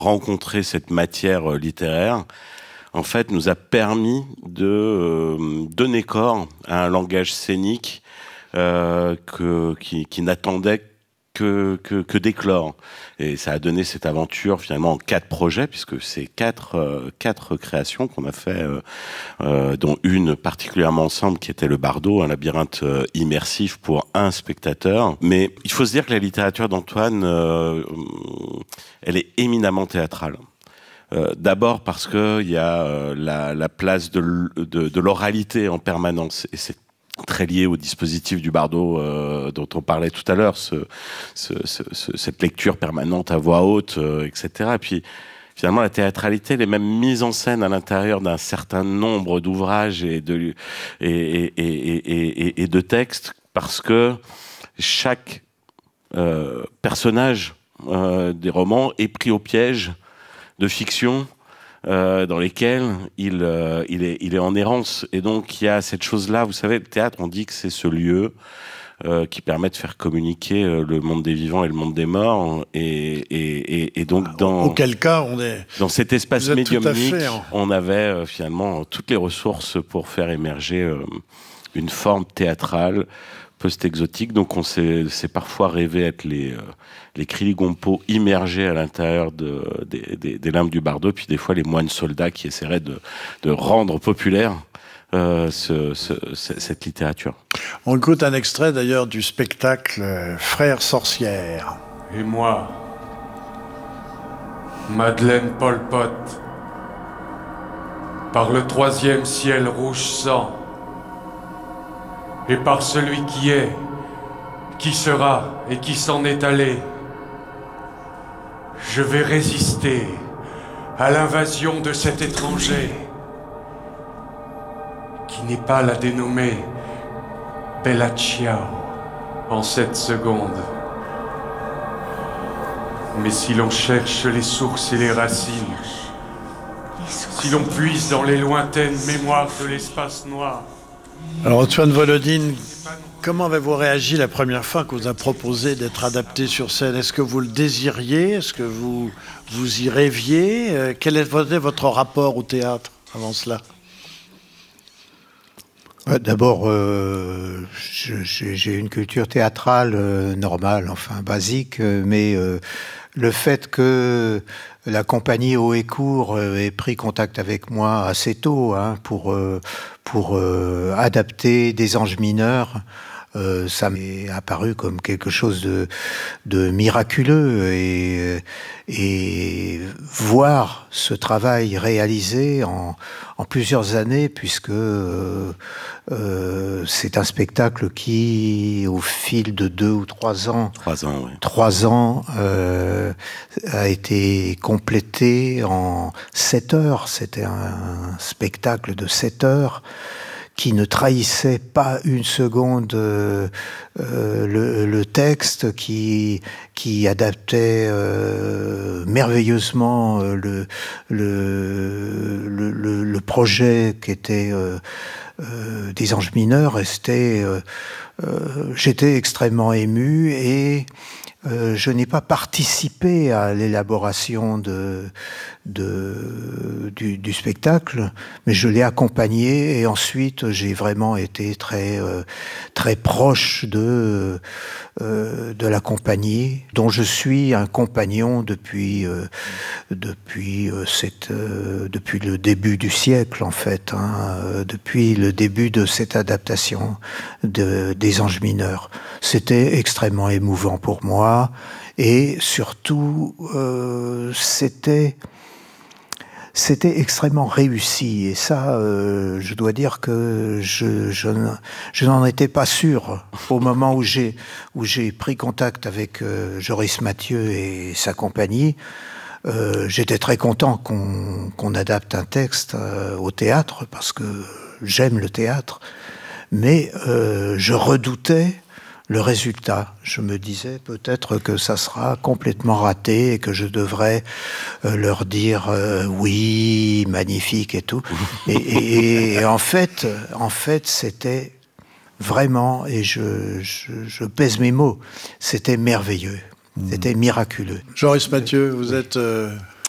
rencontrer cette matière littéraire, en fait, nous a permis de donner corps à un langage scénique qui n'attendait que d'éclore. Et ça a donné cette aventure finalement en 4 projets, puisque c'est quatre créations qu'on a fait, dont une particulièrement ensemble qui était le Bardo, un labyrinthe immersif pour un spectateur. Mais il faut se dire que la littérature d'Antoine, elle est éminemment théâtrale. D'abord parce que il y a la place de l'oralité en permanence, et c'est très lié au dispositif du Bardo dont on parlait tout à l'heure, cette lecture permanente à voix haute, etc. Et puis finalement la théâtralité, elle est même mise en scène à l'intérieur d'un certain nombre d'ouvrages et de textes, parce que chaque personnage des romans est pris au piège de fiction dans lesquels il est en errance. Et donc il y a cette chose-là, vous savez, le théâtre, on dit que c'est ce lieu qui permet de faire communiquer le monde des vivants et le monde des morts. Et donc auquel cas on est dans cet espace médiumnique, on avait finalement toutes les ressources pour faire émerger une forme théâtrale post-exotique. Donc on s'est parfois rêvé être les Kriligompo immergés à l'intérieur des limbes du Bardo, puis des fois les moines soldats qui essaieraient de rendre populaire cette littérature. On écoute un extrait d'ailleurs du spectacle Frères sorcières. Et moi, Madeleine Pol Pot, par le 3e ciel rouge sang, et par celui qui est, qui sera et qui s'en est allé, je vais résister à l'invasion de cet étranger qui n'est pas la dénommée Bella Ciao en 7 secondes. Mais si l'on cherche les sources et les racines, si l'on puise dans les lointaines mémoires de l'espace noir. Alors Antoine Volodine, comment avez-vous réagi la première fois qu'on vous a proposé d'être adapté sur scène? Est-ce que vous le désiriez? Est-ce que vous y rêviez? Quel était votre rapport au théâtre avant cela? D'abord, j'ai une culture théâtrale normale, enfin basique, mais le fait que la compagnie Haut et Court ait pris contact avec moi assez tôt pour adapter des Anges mineurs, ça m'est apparu comme quelque chose de miraculeux, et voir ce travail réalisé en plusieurs années, puisque c'est un spectacle qui, au fil de 2 ou 3 ans, 3 ans, a été complété en 7 heures. C'était un spectacle de 7 heures qui ne trahissait pas une seconde le texte, qui adaptait merveilleusement le projet qui était des Anges mineurs. Et j'étais extrêmement ému, et je n'ai pas participé à l'élaboration du spectacle, mais je l'ai accompagné, et ensuite j'ai vraiment été très proche de la compagnie, dont je suis un compagnon depuis le début du siècle, en fait, depuis le début de cette adaptation des Anges mineurs. C'était extrêmement émouvant pour moi, et surtout c'était extrêmement réussi, et ça, je dois dire que je n'en étais pas sûr au moment où j'ai pris contact avec Joris Mathieu et sa compagnie. J'étais très content qu'on adapte un texte au théâtre, parce que j'aime le théâtre, mais je redoutais le résultat. Je me disais peut-être que ça sera complètement raté, et que je devrais leur dire oui, magnifique et tout. Et en fait, c'était vraiment, et je pèse mes mots, c'était merveilleux. C'était miraculeux. Joris Mathieu, vous êtes